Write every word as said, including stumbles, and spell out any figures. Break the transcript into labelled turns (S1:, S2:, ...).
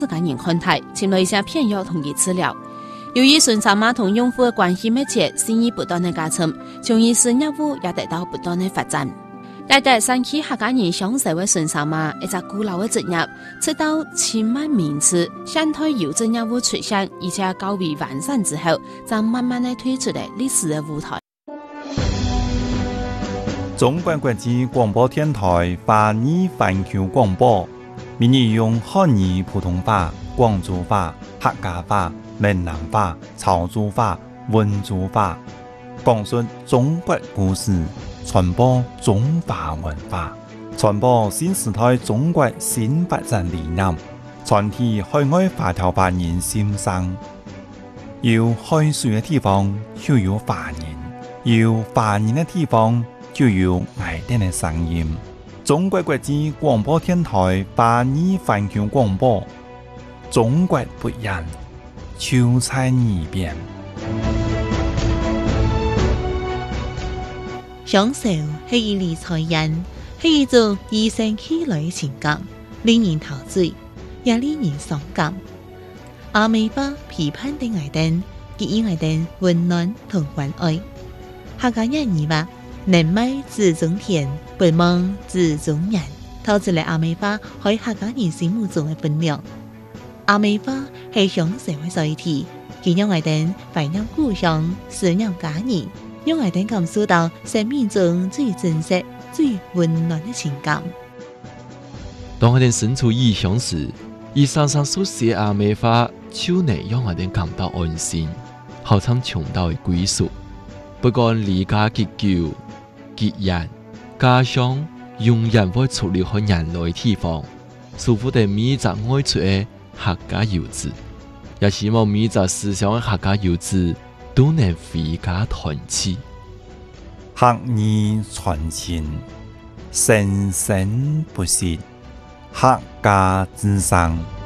S1: 自家人看待，寻了一些片语同嘅资料。由于孙三妈同用户嘅关系密切，生意不断嘅加深，从而使业务也得到不断嘅发展。大家山区客家人享受嘅孙三妈一只古老嘅职业，直到千万名次商台邮政业务出现，而且较为完善之后，才慢慢嘅推出嚟历史嘅舞台。
S2: 中国国际广播电台华语环球广播，每日用汉语、普通话、广州话、客家话、闽南话、潮州话、温州话，讲述中国故事，传播中华文化，传播新时代中国新发展理念，传递海外华侨华人心声。有海水的地方就有华人，有华人的地方就有爱丁的声音。中国国际广播电台华语环球广播，中国不一样，就在耳边。
S3: 享受係以理財人，係一種與生俱來嘅情感，令人陶醉，也令人傷感。阿美巴批判的愛丁，給予愛丁溫暖同關愛。客家人語話：能賣自種田，不忘自種人，透出嚟阿美巴喺客家人心目中嘅分量。阿美巴係享受嘅載體，佢讓愛丁懷念故鄉，思念家人。讓愛丁感受到生命中最真實、最溫暖的情感。
S4: 當愛丁身處異鄉時，以常常所寫阿美話，就能讓愛丁感到安心，好像尋到嘅歸屬。不管離家結久、結人、家鄉，永遠會出離開人類地方，舒服地每隻愛出嘅客家遊子，也希望每隻思想嘅客家遊子都能回家團聚，
S2: 客語傳情，生生不息，客家之聲。